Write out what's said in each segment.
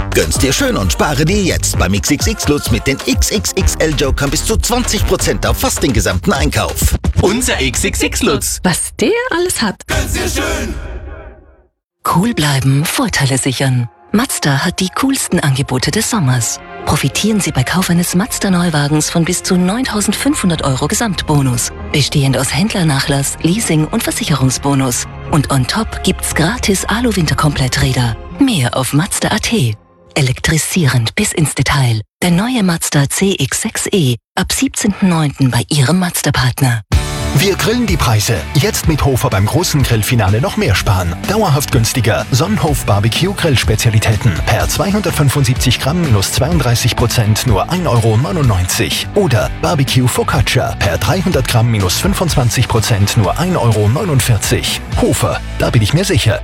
Gönn's dir schön und spare dir jetzt beim XXX Lutz mit den XXXL Jokern bis zu 20% auf fast den gesamten Einkauf. Unser XXX Lutz. Was der alles hat. Gönn's dir schön. Cool bleiben, Vorteile sichern. Mazda hat die coolsten Angebote des Sommers. Profitieren Sie bei Kauf eines Mazda-Neuwagens von bis zu 9.500 € Gesamtbonus. Bestehend aus Händlernachlass, Leasing und Versicherungsbonus. Und on top gibt's gratis Alu-Winterkompletträder. Mehr auf Mazda.at. Elektrisierend bis ins Detail. Der neue Mazda CX-6e ab 17.09. bei Ihrem Mazda-Partner. Wir grillen die Preise. Jetzt mit Hofer beim großen Grillfinale noch mehr sparen. Dauerhaft günstiger. Sonnenhof Barbecue Grillspezialitäten. Per 275 Gramm minus 32% nur 1,99 €. Oder Barbecue Focaccia. Per 300 Gramm minus 25% nur 1,49 €. Hofer, da bin ich mir sicher.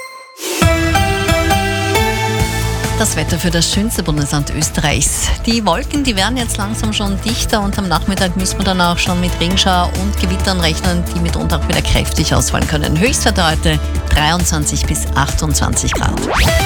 Das Wetter für das schönste Bundesland Österreichs. Die Wolken, die werden jetzt langsam schon dichter und am Nachmittag müssen wir dann auch schon mit Regenschauer und Gewittern rechnen, die mitunter auch wieder kräftig ausfallen können. Höchstwert heute 23 bis 28 Grad.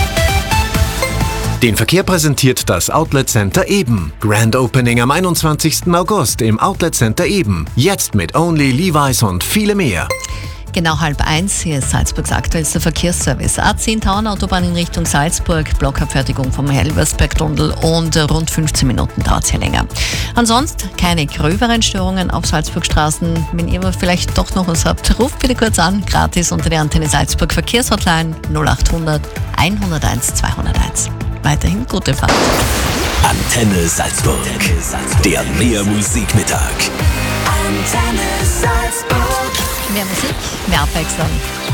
Den Verkehr präsentiert das Outlet Center Eben. Grand Opening am 21. August im Outlet Center Eben. Jetzt mit Only, Levi's und viele mehr. Genau 12:30, hier ist Salzburgs aktuellster Verkehrsservice. A10 Tauernautobahn in Richtung Salzburg, Blockabfertigung vom Helversberg-Tunnel und rund 15 Minuten dauert es hier länger. Ansonsten keine gröberen Störungen auf Salzburgstraßen. Wenn ihr aber vielleicht doch noch was habt, ruft bitte kurz an, gratis unter der Antenne Salzburg Verkehrshotline 0800 101 201. Weiterhin gute Fahrt. Antenne Salzburg, der Mehr-Musik-Mittag. Mehr Musik, mehr Abwechslung.